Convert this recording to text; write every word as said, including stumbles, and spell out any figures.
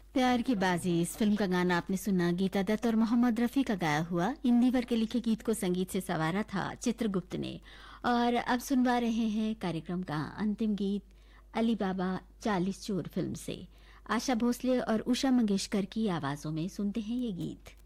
प्यार की बाजी इस फिल्म का गाना आपने सुना, गीता दत्त और मोहम्मद रफी का गाया हुआ। इंदिवर के लिखे गीत को संगीत से संवारा था चित्रगुप्त ने। और अब सुनवा रहे हैं कार्यक्रम का अंतिम गीत अली बाबा चालीस चोर फिल्म से। आशा भोसले और उषा मंगेशकर की आवाजों में सुनते हैं ये गीत।